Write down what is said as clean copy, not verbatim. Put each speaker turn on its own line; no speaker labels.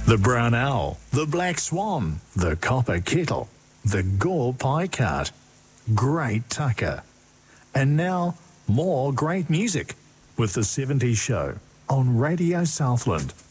The brown owl, the black swan, the copper kettle, the gore pie cart, great tucker. And now, more great music with the 70s Show on Radio Southland.